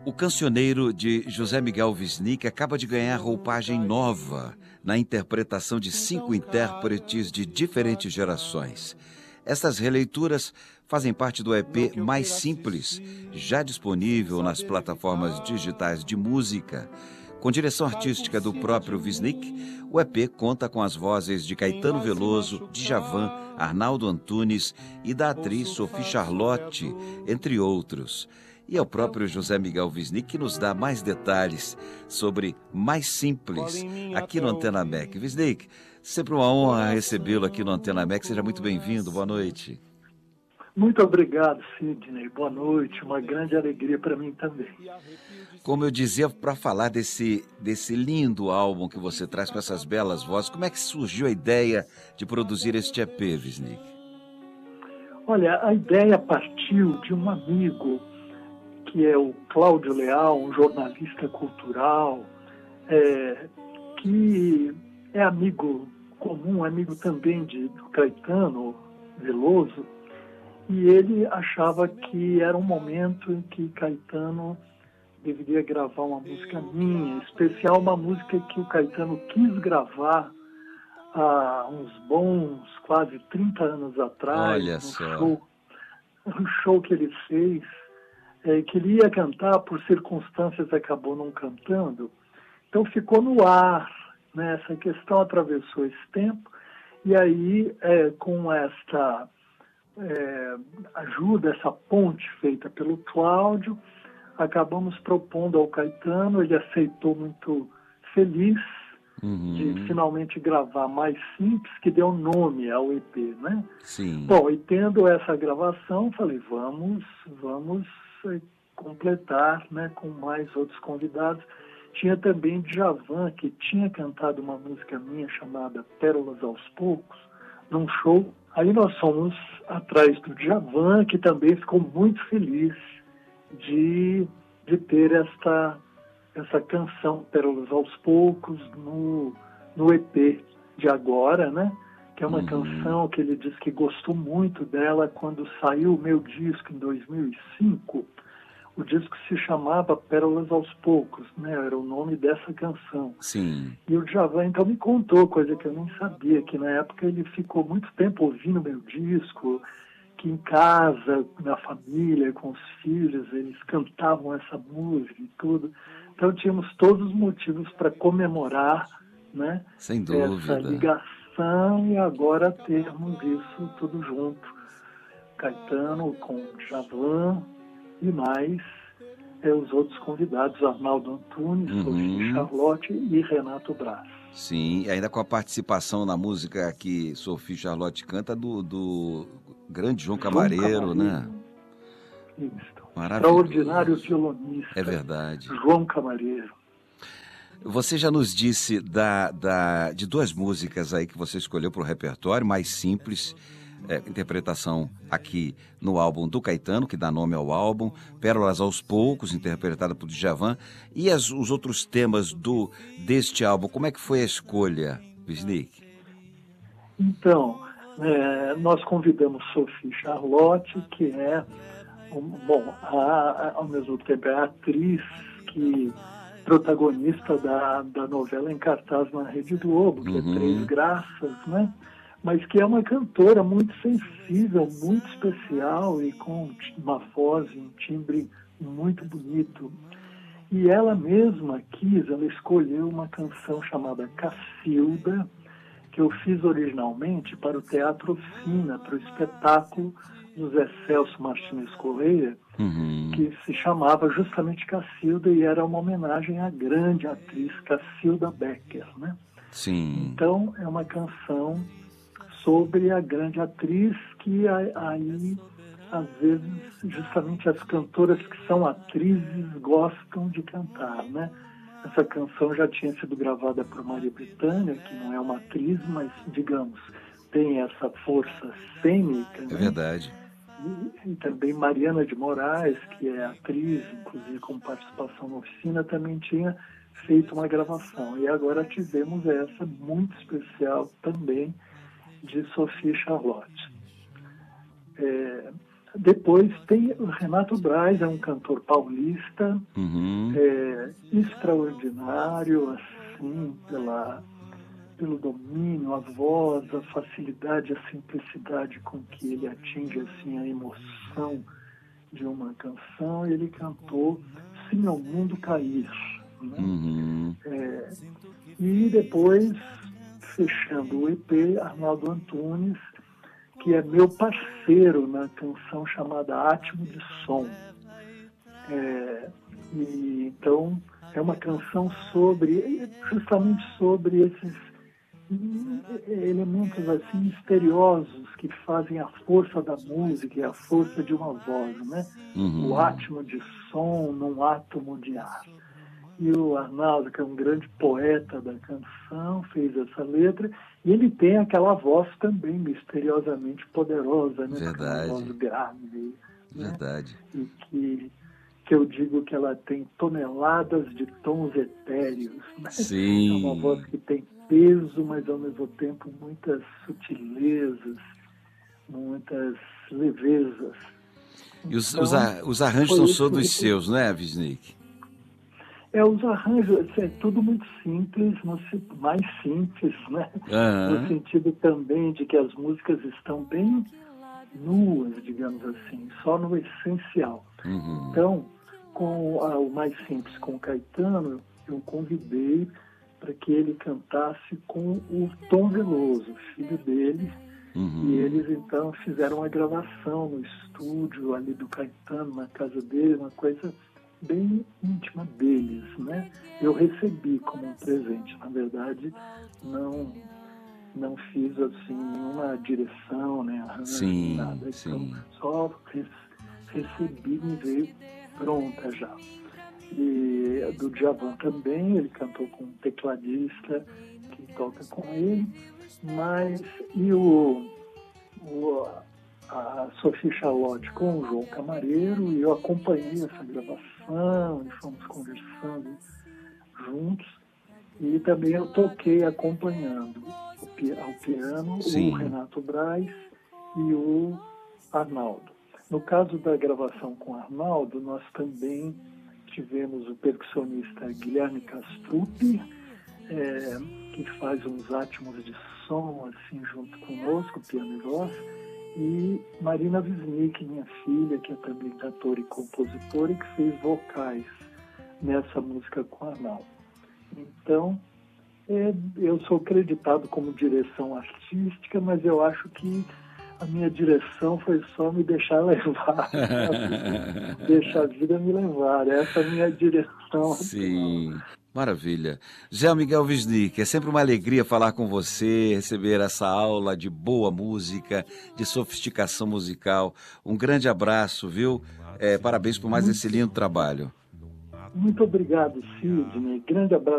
O cancioneiro de José Miguel Wisnik acaba de ganhar roupagem nova na interpretação de 5 intérpretes de diferentes gerações. Estas releituras fazem parte do EP Mais Simples, já disponível nas plataformas digitais de música. Com direção artística do próprio Wisnik, o EP conta com as vozes de Caetano Veloso, Djavan, Arnaldo Antunes e da atriz Sophie Charlotte, entre outros. E é o próprio José Miguel Wisnik que nos dá mais detalhes sobre Mais Simples aqui no Antena MEC. Wisnik, sempre uma honra recebê-lo aqui no Antena MEC. Seja muito bem-vindo. Boa noite. Muito obrigado, Sidney. Boa noite. Uma grande alegria para mim também. Como eu dizia, para falar desse lindo álbum que você traz com essas belas vozes, como é que surgiu a ideia de produzir este EP, Wisnik? Olha, a ideia partiu de um amigo que é o Cláudio Leal, um jornalista cultural, que é amigo comum, amigo também do Caetano Veloso, e ele achava que era um momento em que Caetano deveria gravar uma música minha, em especial uma música que o Caetano quis gravar há uns bons quase 30 anos atrás, Olha só. um show que ele fez, que ele ia cantar, por circunstâncias acabou não cantando, então ficou no ar, né? Essa questão atravessou esse tempo, e aí com esta ajuda, essa ponte feita pelo Cláudio, acabamos propondo ao Caetano, ele aceitou muito feliz de finalmente gravar Mais Simples, que deu nome ao EP, né? Sim. Bom, e tendo essa gravação, falei, vamos completar, né, com mais outros convidados. Tinha também Djavan, que tinha cantado uma música minha chamada Pérolas aos Poucos, num show. Aí nós fomos atrás do Djavan, que também ficou muito feliz de ter essa canção Pérolas aos Poucos no EP de agora, né? Que é uma canção que ele diz que gostou muito dela quando saiu o meu disco em 2005. O disco se chamava Pérolas aos Poucos, né? Era o nome dessa canção. Sim. E o Djavan então me contou, coisa que eu nem sabia, que na época ele ficou muito tempo ouvindo meu disco, que em casa, na família, com os filhos, eles cantavam essa música e tudo. Então tínhamos todos os motivos para comemorar, né, Sem dúvida. essa ligação e agora termos isso tudo junto. Caetano com Djavan e mais os outros convidados, Arnaldo Antunes, Sophie Charlotte e Renato Braz. Sim, e ainda com a participação na música que Sophie Charlotte canta do grande João Camareiro, né? Isso. Maravilhoso. Extraordinário violonista. É verdade. João Camareiro. Você já nos disse de 2 músicas aí que você escolheu para o repertório, Mais Simples, interpretação aqui no álbum do Caetano, que dá nome ao álbum, Pérolas aos Poucos, interpretada por Djavan, e os outros temas deste álbum. Como é que foi a escolha, Wisnik? Então, nós convidamos Sophie Charlotte, que é, ao mesmo tempo é a atriz que protagonista da novela em cartaz na Rede Globo, que é Três Graças, né? Mas que é uma cantora muito sensível, muito especial e com uma voz e um timbre muito bonito. E ela mesma ela escolheu uma canção chamada Cacilda, que eu fiz originalmente para o Teatro Oficina, para o espetáculo do Zé Celso Martins Correia, que se chamava justamente Cacilda e era uma homenagem à grande atriz Cacilda Becker, né? Sim. Então, é uma canção sobre a grande atriz que aí, às vezes, justamente as cantoras que são atrizes gostam de cantar, né? Essa canção já tinha sido gravada por Maria Bethânia, que não é uma atriz, mas, digamos, tem essa força cênica, né? É verdade. E também Mariana de Moraes, que é atriz, inclusive com participação na Oficina, também tinha feito uma gravação. E agora tivemos essa muito especial também de Sophie Charlotte. Depois tem o Renato Braz, é um cantor paulista, extraordinário, assim, pelo domínio, a voz, a facilidade, a simplicidade com que ele atinge assim, a emoção de uma canção. Ele cantou Sim ao Mundo Cair, né? E depois, fechando o EP, Arnaldo Antunes, que é meu parceiro na canção chamada Átimo de Som. E então é uma canção justamente sobre esses elementos assim misteriosos que fazem a força da música e a força de uma voz, né? O átimo de som num átomo de ar. E o Arnaldo, que é um grande poeta da canção, fez essa letra, e ele tem aquela voz também misteriosamente poderosa, né? Verdade. Uma voz grave, né? Verdade. E que eu digo que ela tem toneladas de tons etéreos, né? Sim. É uma voz que tem peso, mas ao mesmo tempo muitas sutilezas, muitas levezas. E os arranjos são todos seus, né, Wisnik? Os arranjos, é tudo muito simples, mais simples, né? No sentido também de que as músicas estão bem nuas, digamos assim, só no essencial. Então, com o mais simples, com o Caetano, eu convidei para que ele cantasse com o Tom Veloso, filho dele, e eles então fizeram a gravação no estúdio ali do Caetano, na casa dele, uma coisa bem íntima deles, né? Eu recebi como um presente, na verdade, não fiz assim nenhuma direção, nem arranjo, nada. Então, só recebi, me veio pronta já. E do Djavan também, ele cantou com um tecladista que toca com ele, a Sophie Charlotte com o João Camareiro, e eu acompanhei essa gravação, e fomos conversando juntos, e também eu toquei acompanhando ao piano o Renato Braz e o Arnaldo. No caso da gravação com o Arnaldo, nós também tivemos o percussionista Guilherme Castrucci, que faz uns átimos de som assim junto conosco, piano e voz, e Marina Wisnik, minha filha, que é também cantora e compositora, e que fez vocais nessa música com o Arnaldo. Então, eu sou acreditado como direção artística, mas eu acho que a minha direção foi só me deixar levar, deixar a vida me levar. Essa é a minha direção. Sim, maravilha. Zé Miguel Wisnik, é sempre uma alegria falar com você, receber essa aula de boa música, de sofisticação musical. Um grande abraço, viu? Parabéns por mais esse lindo trabalho. Muito obrigado, Sidney. Grande abraço.